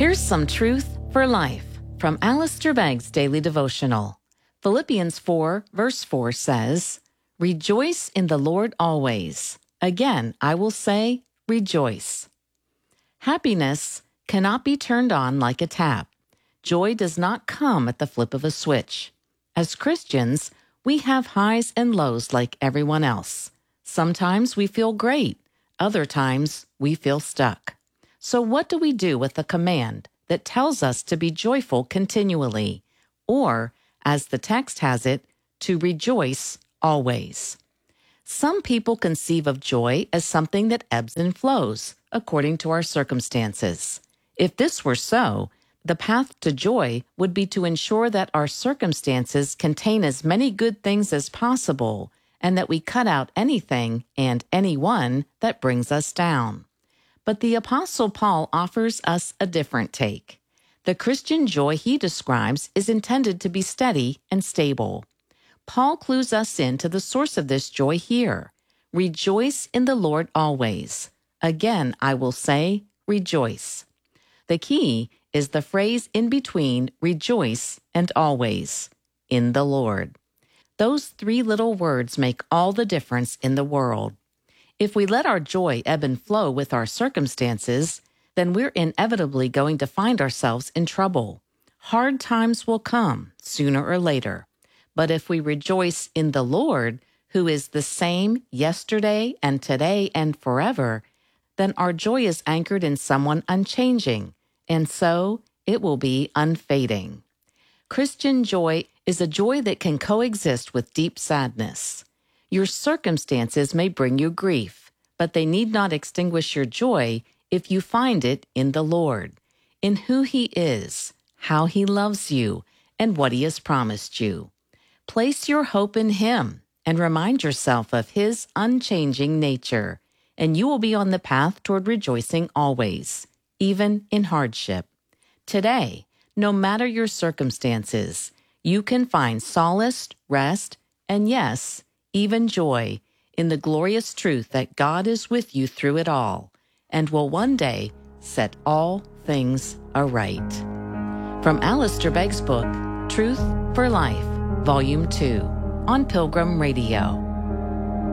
Here's some truth for life from Alistair Begg's Daily Devotional. Philippians 4, verse 4 says, "Rejoice in the Lord always. Again, I will say, rejoice." Happiness cannot be turned on like a tap. Joy does not come at the flip of a switch. As Christians, we have highs and lows like everyone else. Sometimes we feel great. Other times we feel stuck. So what do we do with a command that tells us to be joyful continually, or, as the text has it, to rejoice always? Some people conceive of joy as something that ebbs and flows according to our circumstances. If this were so, the path to joy would be to ensure that our circumstances contain as many good things as possible and that we cut out anything and anyone that brings us down. But the Apostle Paul offers us a different take. The Christian joy he describes is intended to be steady and stable. Paul clues us into the source of this joy here. Rejoice in the Lord always. Again, I will say, rejoice. The key is the phrase in between rejoice and always, in the Lord. Those three little words make all the difference in the world. If we let our joy ebb and flow with our circumstances, then we're inevitably going to find ourselves in trouble. Hard times will come sooner or later. But if we rejoice in the Lord, who is the same yesterday and today and forever, then our joy is anchored in someone unchanging, and so it will be unfading. Christian joy is a joy that can coexist with deep sadness. Your circumstances may bring you grief, but they need not extinguish your joy if you find it in the Lord, in who He is, how He loves you, and what He has promised you. Place your hope in Him and remind yourself of His unchanging nature, and you will be on the path toward rejoicing always, even in hardship. Today, no matter your circumstances, you can find solace, rest, and yes, even joy in the glorious truth that God is with you through it all and will one day set all things aright. From Alistair Begg's book, Truth for Life, Volume 2, on Pilgrim Radio.